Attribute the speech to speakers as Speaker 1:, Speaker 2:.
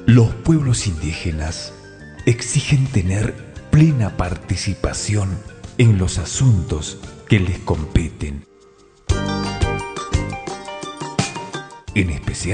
Speaker 1: Los pueblos indígenas exigen tener plena participación en los asuntos que les competen, en especial